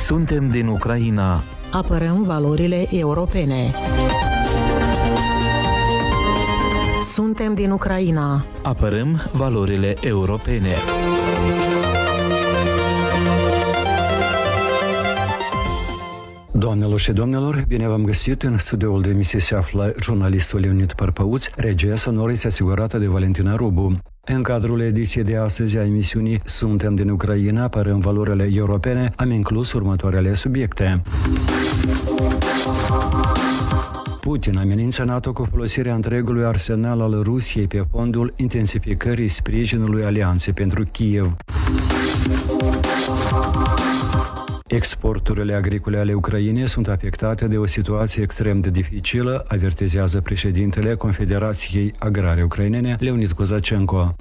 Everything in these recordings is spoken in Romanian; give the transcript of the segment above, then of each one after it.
Suntem din Ucraina. Apărăm valorile europene. Suntem din Ucraina. Apărăm valorile europene. Doamnelor și domnilor, bine v-am găsit. În studioul de emisie se află jurnalistul Leonid Părpăuț, regia sonoră este asigurată de Valentina Rubu. În cadrul ediției de astăzi a emisiunii Suntem din Ucraina, apărăm valorile europene, am inclus următoarele subiecte. Putin amenință NATO cu folosirea întregului arsenal al Rusiei pe fondul intensificării sprijinului alianței pentru Kiev. Exporturile agricole ale Ucrainei sunt afectate de o situație extrem de dificilă, avertizează președintele Confederației Agrare Ucrainene, Leonid Kozacenko.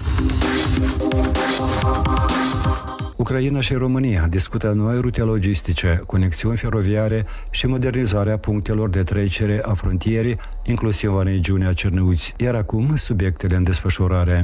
Ucraina și România discută noi rute logistice, conexiuni feroviare și modernizarea punctelor de trecere a frontierii, inclusiv în regiunea Cernăuți. Iar acum, subiectele în desfășurare.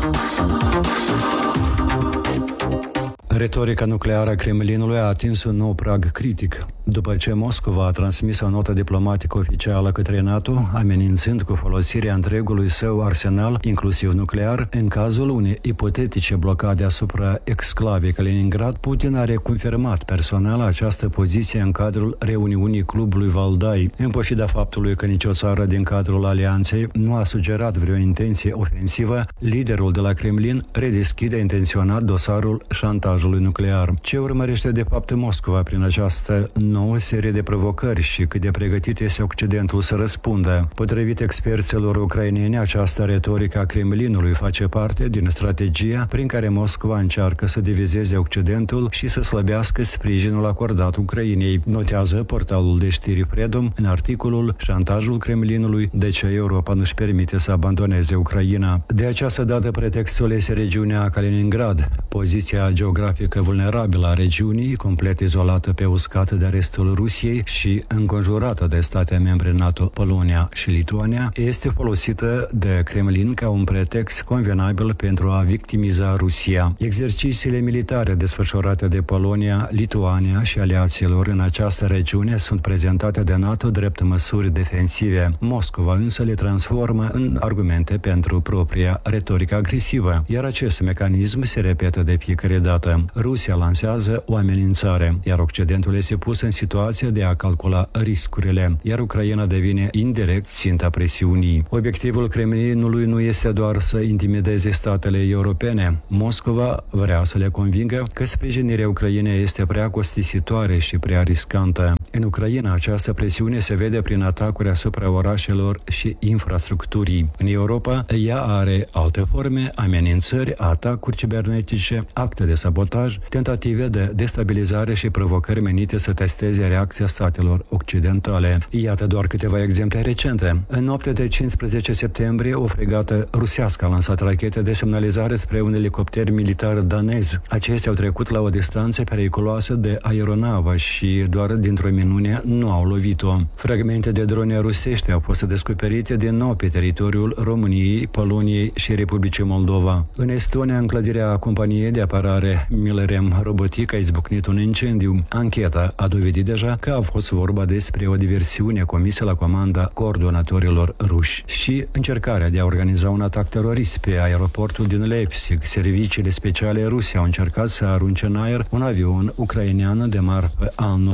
Retorica nucleară a Kremlinului a atins un nou prag critic, după ce Moscova a transmis o notă diplomatică oficială către NATO, amenințând cu folosirea întregului său arsenal, inclusiv nuclear, în cazul unei ipotetice blocade asupra exclavei Kaliningrad. Putin a reconfirmat personal această poziție în cadrul reuniunii clubului Valdai, în pofida faptului că nicio țară din cadrul alianței nu a sugerat vreo intenție ofensivă. Liderul de la Kremlin redeschide intenționat dosarul șantajului nuclear. Ce urmărește de fapt Moscova prin această nouă serie de provocări și cât de pregătit este Occidentul să răspundă? Potrivit experților ucraineni, această retorică a Kremlinului face parte din strategia prin care Moscova încearcă să divizeze Occidentul și să slăbească sprijinul acordat Ucrainei, notează portalul de știri Freedom în articolul Șantajul Kremlinului, de ce Europa nu-și permite să abandoneze Ucraina. De această dată pretextul este regiunea Kaliningrad, poziția geografică vulnerabilă a regiunii, complet izolată pe uscat de restul Rusiei și înconjurată de state membre NATO, Polonia și Lituania, este folosită de Kremlin ca un pretext convenabil pentru a victimiza Rusia. Exercițiile militare desfășurate de Polonia, Lituania și aliaților în această regiune sunt prezentate de NATO drept măsuri defensive. Moscova însă le transformă în argumente pentru propria retorică agresivă, iar acest mecanism se repetă de fiecare dată. Rusia lansează o amenințare, iar Occidentul este pus în situația de a calcula riscurile, iar Ucraina devine indirect ținta presiunii. Obiectivul Kremlinului nu este doar să intimideze statele europene. Moscova vrea să le convingă că sprijinirea Ucrainei este prea costisitoare și prea riscantă. În Ucraina, această presiune se vede prin atacuri asupra orașelor și infrastructurii. În Europa, ea are alte forme, amenințări, atacuri cibernetice, acte de sabotaj, tentative de destabilizare și provocări menite să testeze reacția statelor occidentale. Iată doar câteva exemple recente. În noaptea de 15 septembrie, o fregată rusească a lansat rachete de semnalizare spre un elicopter militar danez. Acestea au trecut la o distanță periculoasă de aeronavă și doar dintr-o minune nu au lovit-o. Fragmente de drone rusești au fost descoperite din nou pe teritoriul României, Poloniei și Republicii Moldova. În Estonia, în clădirea companiei de apărare Milrem Robotic a izbucnit un incendiu. Ancheta a dovedit deja că a fost vorba despre o diversiune comisă la comanda coordonatorilor ruși și încercarea de a organiza un atac terorist pe aeroportul din Leipzig. Serviciile speciale ruse au încercat să arunce în aer un avion ucrainean de marfă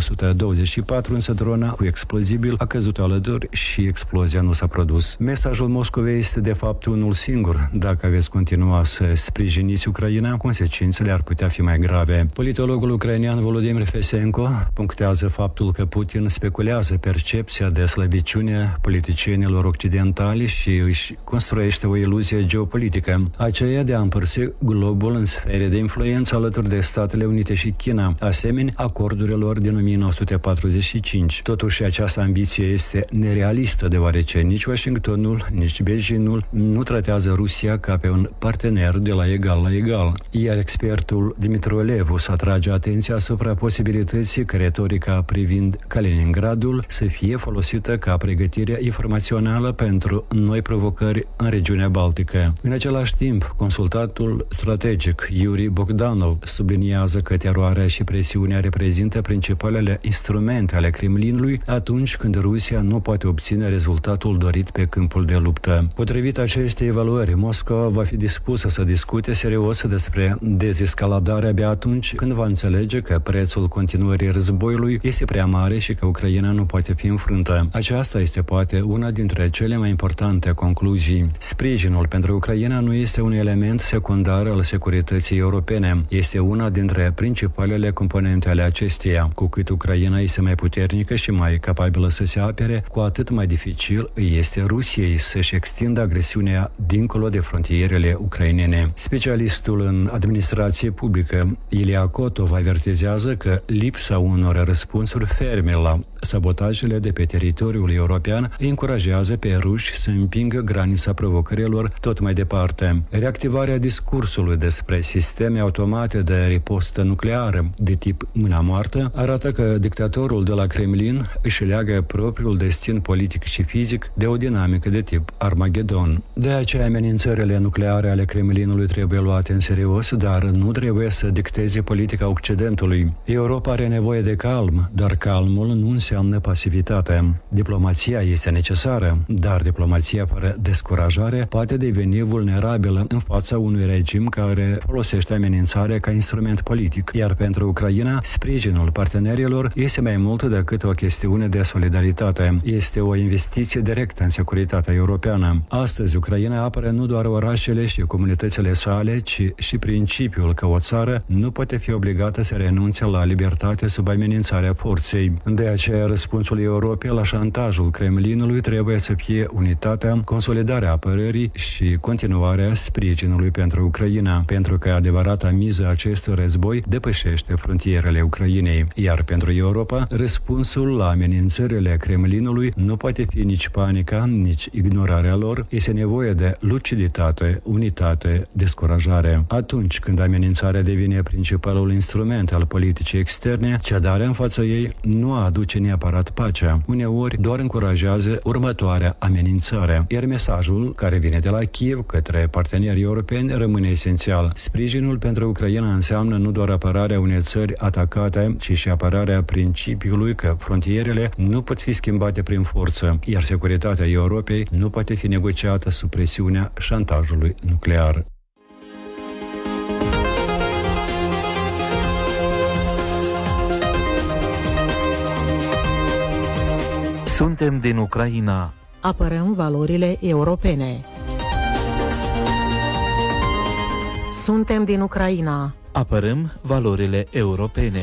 An-124, însă drona cu explozibil a căzut alături și explozia nu s-a produs. Mesajul Moscovei este de fapt unul singur. Dacă veți continua să sprijiniți Ucraina, consecințele ar putea fi mai grave. Politologul ucrainean Volodymyr Fesenko punctează faptul că Putin speculează percepția de slăbiciune politicienilor occidentali și își construiește o iluzie geopolitică, aceea de a împărți globul în sfere de influență alături de Statele Unite și China, asemenea acordurilor din 1949 2045. Totuși, această ambiție este nerealistă, deoarece nici Washingtonul, nici Beijingul nu tratează Rusia ca pe un partener de la egal la egal. Iar expertul Dimitru Olevu atrage atenția asupra posibilității că retorica privind Kaliningradul să fie folosită ca pregătire informațională pentru noi provocări în regiunea Baltică. În același timp, consultatul strategic Yuri Bogdanov subliniază că teroarea și presiunea reprezintă principalele instrumente ale Kremlinului atunci când Rusia nu poate obține rezultatul dorit pe câmpul de luptă. Potrivit acestei evaluări, Moscova va fi dispusă să discute serios despre dezescaladare abia atunci când va înțelege că prețul continuării războiului este prea mare și că Ucraina nu poate fi înfrântă. Aceasta este poate una dintre cele mai importante concluzii. Sprijinul pentru Ucraina nu este un element secundar al securității europene. Este una dintre principalele componente ale acesteia. Cu cât Ucraina este mai puternică și mai capabilă să se apere, cu atât mai dificil îi este Rusiei să-și extindă agresiunea dincolo de frontierele ucrainene. Specialistul în administrație publică, Ilia Kotov, avertizează că lipsa unor răspunsuri ferme la sabotajele de pe teritoriul european îi încurajează pe ruși să împingă granița provocărilor tot mai departe. Reactivarea discursului despre sisteme automate de ripostă nucleară de tip mâna moartă arată că dictatorul de la Kremlin își leagă propriul destin politic și fizic de o dinamică de tip Armagedon. De aceea amenințările nucleare ale Kremlinului trebuie luate în serios, dar nu trebuie să dicteze politica Occidentului. Europa are nevoie de calm, dar calmul nu înseamnă pasivitate. Diplomația este necesară, dar diplomația fără descurajare poate deveni vulnerabilă în fața unui regim care folosește amenințarea ca instrument politic. Iar pentru Ucraina, sprijinul partenerilor este mai mult decât o chestiune de solidaritate. Este o investiție directă în securitatea europeană. Astăzi, Ucraina apără nu doar orașele și comunitățile sale, ci și principiul că o țară nu poate fi obligată să renunțe la libertate sub amenințarea forței. De aceea, răspunsul Europei la șantajul Kremlinului trebuie să fie unitatea, consolidarea apărării și continuarea sprijinului pentru Ucraina, pentru că adevărata miză acestui război depășește frontierele Ucrainei. Iar pentru Europa, răspunsul la amenințările Kremlinului nu poate fi nici panica, nici ignorarea lor. Este nevoie de luciditate, unitate, descurajare. Atunci când amenințarea devine principalul instrument al politicii externe, cedarea în fața ei nu aduce neapărat pacea. Uneori doar încurajează următoarea amenințare. Iar mesajul care vine de la Kiev către partenerii europeni rămâne esențial. Sprijinul pentru Ucraina înseamnă nu doar apărarea unei țări atacate, ci și apărarea principiului că frontierele nu pot fi schimbate prin forță, iar securitatea Europei nu poate fi negociată sub presiunea șantajului nuclear. Suntem din Ucraina. Apărăm valorile europene. Suntem din Ucraina. Apărăm valorile europene.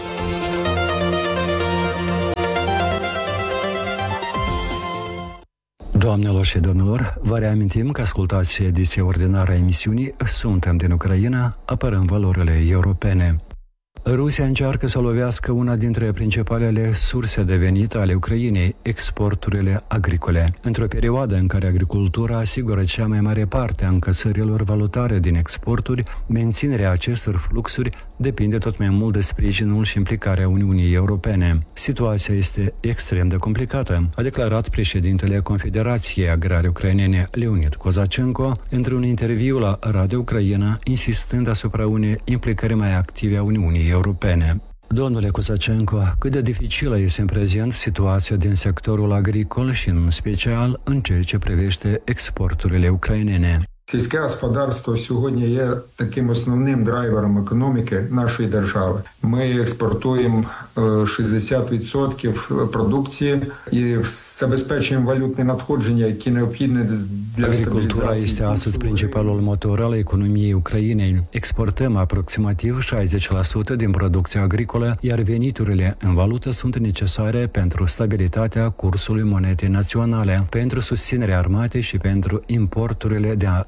Doamnelor și domnilor, vă reamintim că ascultați ediția ordinară a emisiunii Suntem din Ucraina, apărăm valorile europene. Rusia încearcă să lovească una dintre principalele surse de venit ale Ucrainei, exporturile agricole. Într-o perioadă în care agricultura asigură cea mai mare parte a încasărilor valutare din exporturi, menținerea acestor fluxuri depinde tot mai mult de sprijinul și implicarea Uniunii Europene. Situația este extrem de complicată, a declarat președintele Confederației Agrare Ucrainene, Leonid Kozacenko, într-un interviu la Radio Ucraina, insistând asupra unei implicări mai active a Uniunii Europene. Domnule Kozacenko, cât de dificilă este în prezent situația din sectorul agricol și în special în ceea ce privește exporturile ucrainene? Сільське господарство сьогодні є таким основним драйвером економіки нашої держави. Ми експортуємо 60% продукції і забезпечуємо валютні надходження, які необхідні для стабілізації. Agricultura este astăzi principalul motor al economiei Ucrainei. Exportăm aproximativ 60% din producția agricolă, iar veniturile în valută sunt necesare pentru stabilitatea cursului monedei naționale, pentru susținerea armatei și pentru importurile de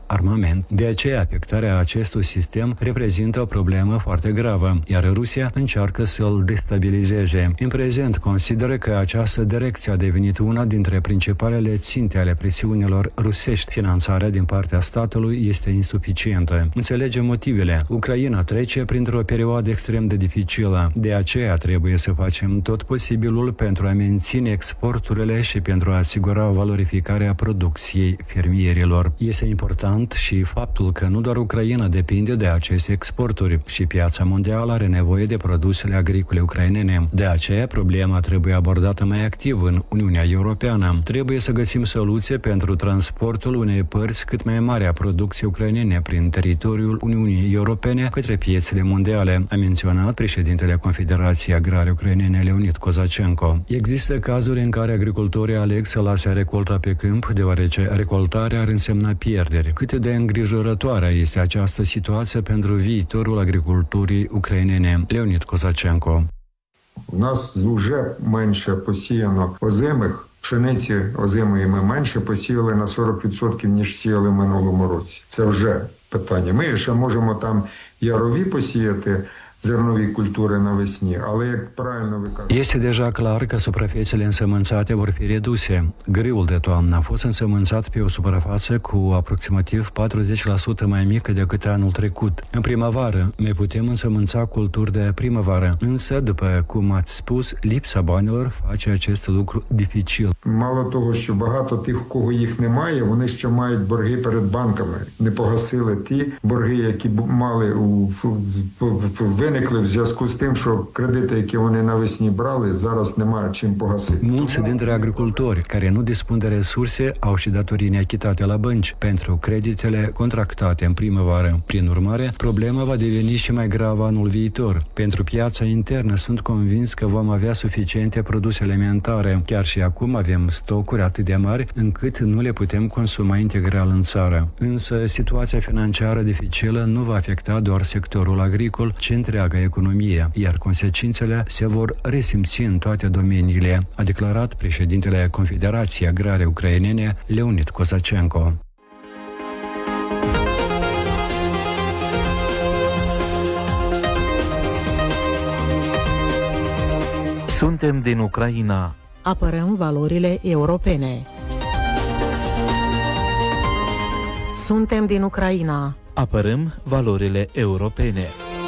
armament. De aceea, afectarea acestui sistem reprezintă o problemă foarte gravă, iar Rusia încearcă să-l destabilizeze. În prezent, consideră că această direcție a devenit una dintre principalele ținte ale presiunilor rusești. Finanțarea din partea statului este insuficientă. Înțelegem motivele. Ucraina trece printr-o perioadă extrem de dificilă. De aceea trebuie să facem tot posibilul pentru a menține exporturile și pentru a asigura valorificarea producției fermierilor. Este important și faptul că nu doar Ucraina depinde de aceste exporturi, și piața mondială are nevoie de produsele agricole ucrainene. De aceea, problema trebuie abordată mai activ în Uniunea Europeană. Trebuie să găsim soluție pentru transportul unei părți cât mai mari a producției ucrainene prin teritoriul Uniunii Europene către piețele mondiale, a menționat președintele Confederației Agrare Ucrainene Leonid Kozacenko. Există cazuri în care agricultorii aleg să lase recolta pe câmp, deoarece recoltarea ar însemna pierderi. Cât de îngrijorătoare este această situație pentru viitorul agriculturii ucrainene? Leonid Kozacenko. У нас вже менше посіяно озимих. Пшениці озимої ми менше посіяли на 40%, ніж сіяли в минулому році. Це вже питання. Ми ще можемо там ярові посіяти, zernovii culturi навесні, але як правильно ви кажете... Este deja clar că suprafețele însămânțate vor fi reduse. Grâul de toamnă a fost însămânțat pe o suprafață cu aproximativ 40% mai mică decât anul trecut. În primăvară mai putem însămânța culturi de primăvară, însă, după cum ați spus, lipsa banilor face acest lucru dificil. Мало того, що багато тих, у кого їх немає, вони ще мають борги перед банками. Не погасили ті борги, які мали виникли в зв'язку з тим, що кредити, які вони навесні брали, зараз немає чим погасити. Mulți dintre agricultori care nu dispun de resurse au și datorii neachitate la bănci pentru creditele contractate în primăvară. Prin urmare, problema va deveni și mai gravă anul viitor. Pentru piața internă sunt convins că vom avea suficiente produse alimentare. Chiar și acum avem stocuri atât de mari încât nu le putem consuma integral în țară. Însă, situația financiară dificilă nu va afecta doar sectorul agricol, ci întreaga economie, iar consecințele se vor resimți în toate domeniile, a declarat președintele Confederației Agrare Ucrainene Leonid Kozacenko. Suntem din Ucraina. Apărăm valorile europene. Suntem din Ucraina. Apărăm valorile europene.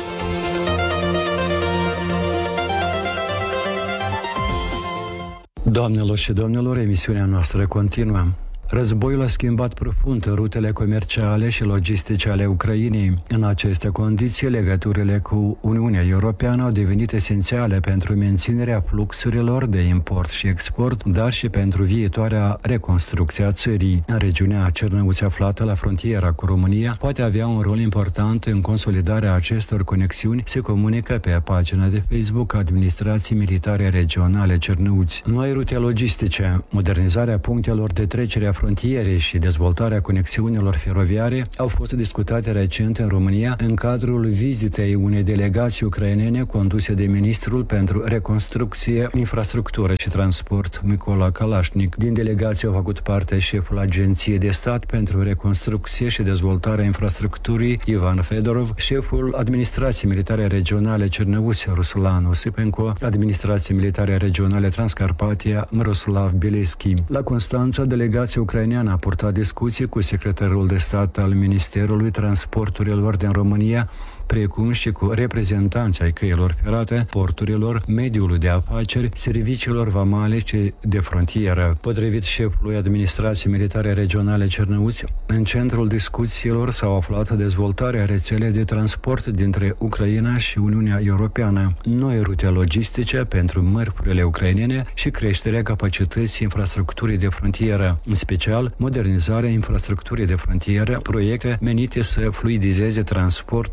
Doamnelor și domnilor, emisiunea noastră continuă. Războiul a schimbat profund rutele comerciale și logistice ale Ucrainei. În aceste condiții, legăturile cu Uniunea Europeană au devenit esențiale pentru menținerea fluxurilor de import și export, dar și pentru viitoarea reconstrucție a țării. În regiunea Cernăuți, aflată la frontiera cu România, poate avea un rol important în consolidarea acestor conexiuni, se comunică pe pagina de Facebook a Administrației Militare Regionale Cernăuți. Noi rute logistice, modernizarea punctelor de trecere a frontierei și dezvoltarea conexiunilor feroviare au fost discutate recent în România în cadrul vizitei unei delegații ucrainene conduse de ministrul pentru reconstrucție, infrastructură și transport, Mykola Kalashnik. Din delegație au făcut parte șeful Agenției de Stat pentru Reconstrucție și Dezvoltarea Infrastructurii, Ivan Fedorov, șeful Administrației Militare Regionale Cernăuți, Ruslan Osipenko, Administrației Militare Regionale Transcarpatia, Miroslav Bielski. La Constanța, delegația ucraineană a purtat discuții cu secretarul de stat al Ministerului Transporturilor din România, precum și cu reprezentanții ai căilor ferate, porturilor, mediului de afaceri, serviciilor vamale și de frontieră. Potrivit șefului Administrației Militare Regionale Cernăuți, în centrul discuțiilor s-au aflat dezvoltarea rețelei de transport dintre Ucraina și Uniunea Europeană, noi rute logistice pentru mărfurile ucrainene și creșterea capacității infrastructurii de frontieră, în special modernizarea infrastructurii de frontieră, proiecte menite să fluidizeze transportul și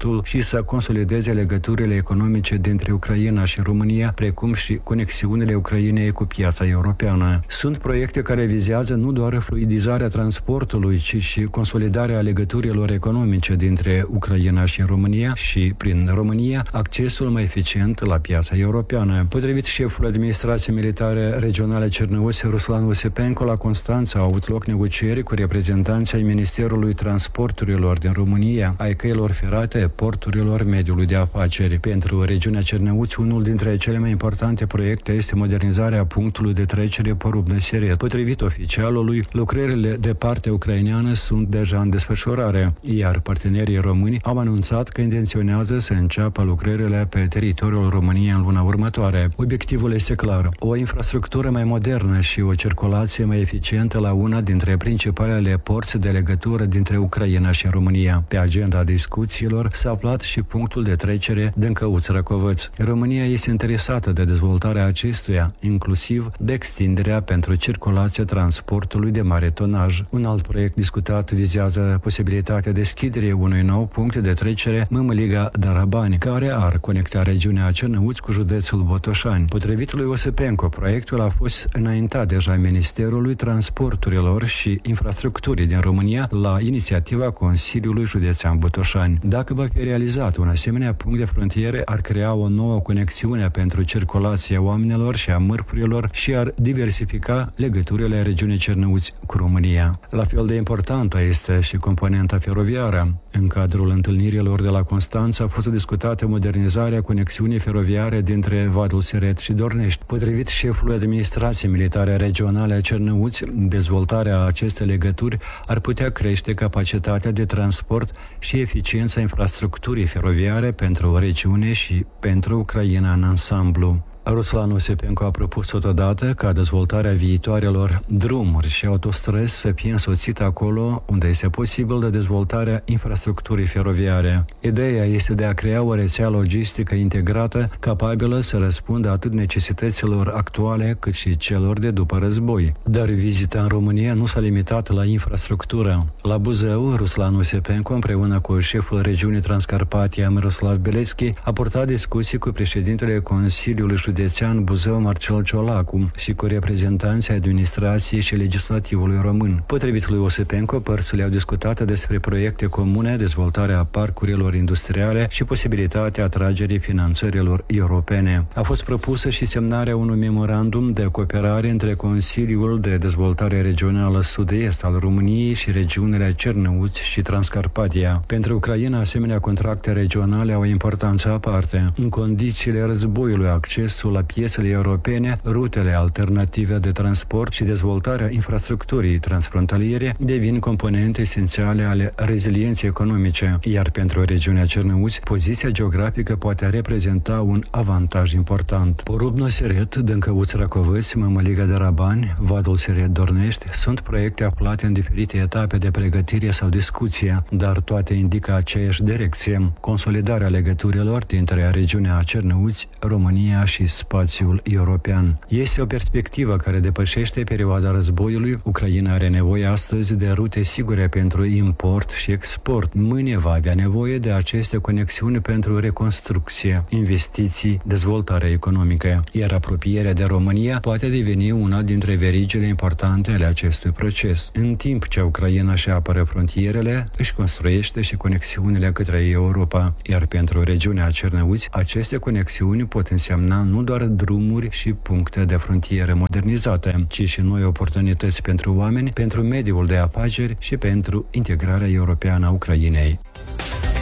să consolideze legăturile economice dintre Ucraina și România, precum și conexiunile Ucrainei cu piața europeană. Sunt proiecte care vizează nu doar fluidizarea transportului, ci și consolidarea legăturilor economice dintre Ucraina și România și, prin România, accesul mai eficient la piața europeană. Potrivit șefului administrației militare regionale Cernăuți, Ruslan Osepenko, la Constanța au avut loc negocieri cu reprezentanții ai Ministerului Transporturilor din România, ai căilor ferate, porturilor, mediului de afaceri. Pentru regiunea Cernăuți, unul dintre cele mai importante proiecte este modernizarea punctului de trecere Porubna-Siret. Potrivit oficialului, lucrările de partea ucraineană sunt deja în desfășurare, iar partenerii români au anunțat că intenționează să înceapă lucrările pe teritoriul României în luna următoare. Obiectivul este clar: o infrastructură mai modernă și o circulație mai eficientă la una dintre principalele porți de legătură dintre Ucraina și România. Pe agenda discuțiilor s-a aflat și punctul de trecere Dâncăuț-Răcovăț. România este interesată de dezvoltarea acestuia, inclusiv de extinderea pentru circulația transportului de mare tonaj. Un alt proiect discutat vizează posibilitatea deschiderii unui nou punct de trecere Mămăliga-Darabani, care ar conecta regiunea Cernăuți cu județul Botoșani. Potrivit lui Osepenko, proiectul a fost înaintat deja Ministerului Transporturilor și Infrastructurii din România la inițiativa Consiliului Județean Botoșani. Dacă va fi realizat, un asemenea punct de frontieră ar crea o nouă conexiune pentru circulația oamenilor și a mărfurilor și ar diversifica legăturile regiunii Cernăuți cu România. La fel de importantă este și componenta feroviară. În cadrul întâlnirilor de la Constanța a fost discutată modernizarea conexiunii feroviare dintre Vadul Siret și Dornești. Potrivit șefului administrației militare regionale a Cernăuți, dezvoltarea acestei legături ar putea crește capacitatea de transport și eficiența infrastructurii feroviare pentru regiune și pentru Ucraina în ansamblu. Ruslan Osepenko a propus totodată ca dezvoltarea viitoarelor drumuri și autostrăzi să fie însoțită acolo unde este posibil de dezvoltarea infrastructurii feroviare. Ideea este de a crea o rețea logistică integrată capabilă să răspundă atât necesităților actuale cât și celor de după război. Dar vizita în România nu s-a limitat la infrastructură. La Buzău, Ruslan Osepenko, împreună cu șeful regiunii Transcarpatia, Miroslav Belețchi, a purtat discuții cu președintele Consiliului Județean Buzău, Marcel Ciolacu, și cu reprezentanții administrației și legislativului român. Potrivit lui Osepenko, părțile au discutat despre proiecte comune, dezvoltarea parcurilor industriale și posibilitatea atragerii finanțărilor europene. A fost propusă și semnarea unui memorandum de cooperare între Consiliul de Dezvoltare Regională Sud-Est al României și regiunile Cernăuți și Transcarpatia. Pentru Ucraina, asemenea contracte regionale au o importanță aparte. În condițiile războiului, accesul la piețele europene, rutele alternative de transport și dezvoltarea infrastructurii transfrontaliere devin componente esențiale ale rezilienței economice, iar pentru regiunea Cernăuți, poziția geografică poate reprezenta un avantaj important. Porubna-Siret, Dâncăuț-Răcovăț, Mămăliga-Darabani, Vadul Siret-Dornești sunt proiecte aflate în diferite etape de pregătire sau discuție, dar toate indică aceeași direcție: consolidarea legăturilor dintre regiunea Cernăuți, România și spațiul european. Este o perspectivă care depășește perioada războiului. Ucraina are nevoie astăzi de rute sigure pentru import și export. Mâine va avea nevoie de aceste conexiuni pentru reconstrucție, investiții, dezvoltare economică, iar apropierea de România poate deveni una dintre verigile importante ale acestui proces. În timp ce Ucraina își apără frontierele, își construiește și conexiunile către Europa, iar pentru regiunea Cernăuți, aceste conexiuni pot însemna nu doar drumuri și puncte de frontieră modernizate, ci și noi oportunități pentru oameni, pentru mediul de afaceri și pentru integrarea europeană a Ucrainei.